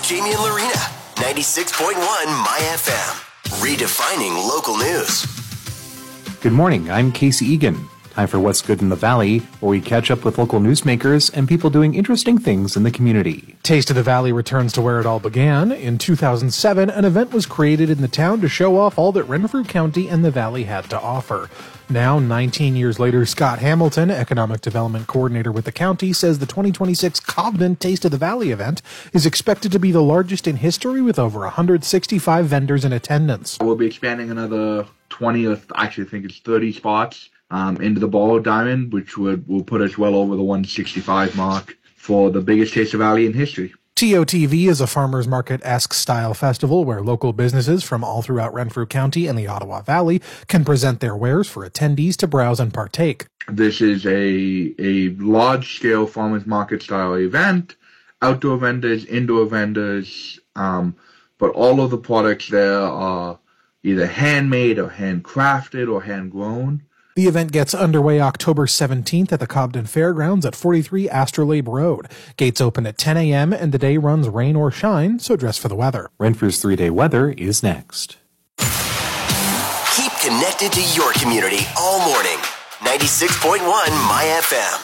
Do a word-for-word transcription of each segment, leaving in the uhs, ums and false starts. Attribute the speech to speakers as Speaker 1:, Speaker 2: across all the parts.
Speaker 1: Jamie and Lorena. ninety-six point one My F M. Redefining local news.
Speaker 2: Good morning, I'm Casey Egan. Time for What's Good in the Valley, where we catch up with local newsmakers and people doing interesting things in the community.
Speaker 3: Taste of the Valley returns to where it all began. In two thousand seven, an event was created in the town to show off all that Renfrew County and the Valley had to offer. Now, nineteen years later, Scott Hamilton, Economic Development Coordinator with the county, says the twenty twenty-six Cobden Taste of the Valley event is expected to be the largest in history with over one hundred sixty-five vendors in attendance.
Speaker 4: We'll be expanding another twenty, or actually I think it's thirty spots um, into the Ball Diamond, which would will put us well over the one sixty-five mark for the biggest Taste of the Valley in history.
Speaker 3: T O T V is a farmers market-esque style festival where local businesses from all throughout Renfrew County and the Ottawa Valley can present their wares for attendees to browse and partake.
Speaker 4: This is a a large-scale farmers market style event, outdoor vendors, indoor vendors, um, but all of the products there are either handmade or handcrafted or hand-grown.
Speaker 3: The event gets underway October seventeenth at the Cobden Fairgrounds at forty-three Astrolabe Road. Gates open at ten a.m. and the day runs rain or shine, so dress for the weather.
Speaker 2: Renfrew's three-day weather is next.
Speaker 1: Keep connected to your community all morning. ninety-six point one My F M.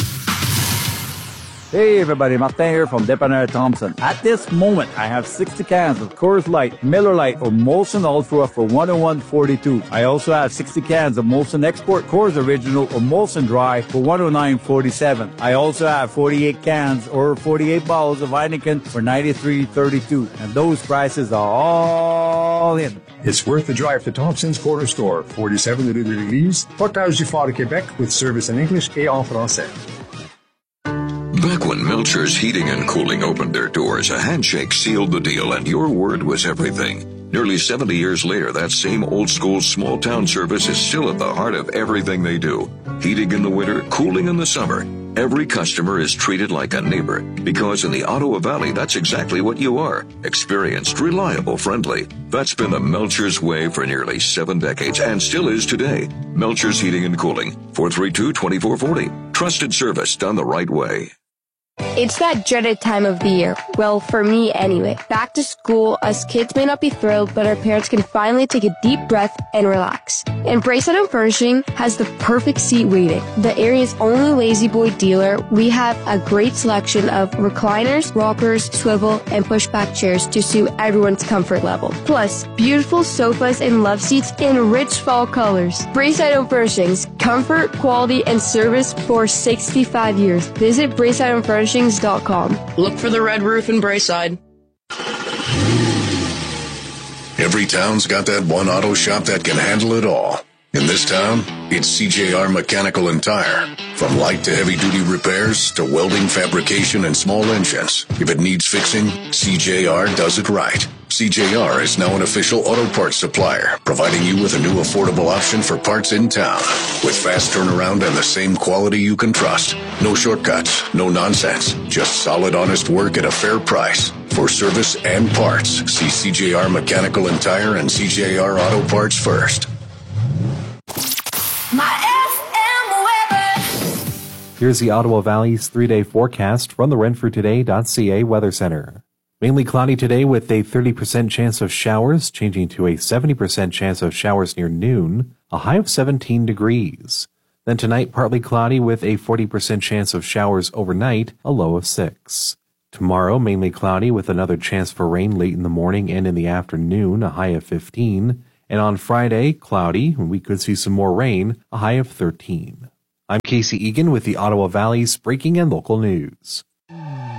Speaker 5: Hey everybody, Martin here from Dépanneur Thompson. At this moment, I have sixty cans of Coors Light, Miller Lite, or Molson Ultra for one oh one forty-two. I also have sixty cans of Molson Export Coors Original or Molson Dry for one oh nine forty-seven. I also have forty-eight cans or forty-eight bottles of Heineken for ninety-three thirty-two. And those prices are all in.
Speaker 6: It's worth the drive to Thompson's Corner Store, forty-seven Rue de l'Église, Portage du Fort de Québec, with service in English et en français.
Speaker 7: Back when Melcher's Heating and Cooling opened their doors, a handshake sealed the deal and your word was everything. Nearly seventy years later, that same old-school small-town service is still at the heart of everything they do. Heating in the winter, cooling in the summer. Every customer is treated like a neighbor, because in the Ottawa Valley, that's exactly what you are. Experienced, reliable, friendly. That's been the Melcher's way for nearly seven decades and still is today. Melcher's Heating and Cooling, four three two, two four four zero. Trusted service done the right way.
Speaker 8: It's that dreaded time of the year. Well, for me anyway. Back to school, us kids may not be thrilled, but our parents can finally take a deep breath and relax. And Braeside Home Furnishing has the perfect seat waiting. The area's only Lazy Boy dealer, we have a great selection of recliners, rockers, swivel, and pushback chairs to suit everyone's comfort level. Plus, beautiful sofas and love seats in rich fall colors. Braeside Home Furnishings, comfort, quality, and service for sixty-five years. Visit Braeside Home Furnishings dot com.
Speaker 9: Look for the red roof in Braeside.
Speaker 10: Every town's got that one auto shop that can handle it all. In this town, it's C J R Mechanical and Tire. From light to heavy-duty repairs to welding, fabrication, and small engines. If it needs fixing, C J R does it right. C J R is now an official auto parts supplier, providing you with a new affordable option for parts in town. With fast turnaround and the same quality you can trust. No shortcuts, no nonsense. Just solid, honest work at a fair price. For service and parts, see C J R Mechanical and Tire and C J R Auto Parts first.
Speaker 11: My F M weather.
Speaker 2: Here's the Ottawa Valley's three-day forecast from the Renfrew Today dot C A Weather Center. Mainly cloudy today with a thirty percent chance of showers, changing to a seventy percent chance of showers near noon, a high of seventeen degrees. Then tonight, partly cloudy with a forty percent chance of showers overnight, a low of six. Tomorrow, mainly cloudy with another chance for rain late in the morning and in the afternoon, a high of fifteen. And on Friday, cloudy, and we could see some more rain, a high of thirteen. I'm Casey Egan with the Ottawa Valley's breaking and local news.